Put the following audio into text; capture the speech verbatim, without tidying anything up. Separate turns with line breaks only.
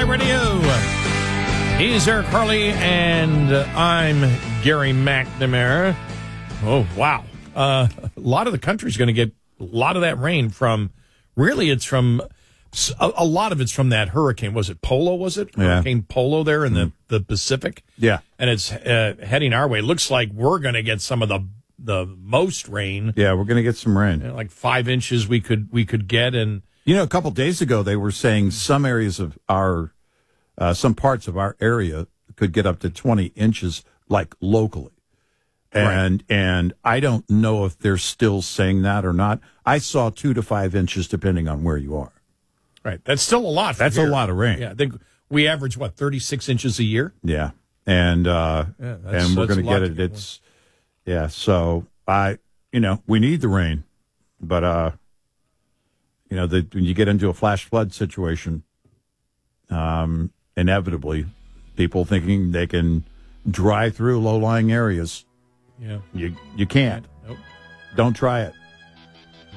Radio. He's Eric Harley, and I'm Gary McNamara. Oh, wow. Uh, a lot of the country's going to get a lot of that rain from, really, it's from, a, a lot of it's from that hurricane. Was it Polo, was it?
Yeah.
Hurricane Polo there in
Mm-hmm.
the, the Pacific?
Yeah.
And it's uh, heading our way. Looks like we're going to get some of the the most rain.
Yeah, we're going to get some rain.
You know, like five inches we could we could get. And
You know, a couple days ago, they were saying some areas of our, uh, some parts of our area could get up to twenty inches, like locally. And right. and I don't know if they're still saying that or not. I saw two to five inches, depending on where you are.
Right. That's still a lot.
That's
here.
a lot of rain.
Yeah. I think we average, what, thirty-six inches a year?
Yeah. And, uh,
yeah,
and we're going to get it. Get it's, yeah. So I, you know, we need the rain, but, uh, you know, the, when you get into a flash flood situation, um, inevitably people thinking they can drive through low-lying areas.
Yeah.
You, you can't.
Nope.
Don't try it.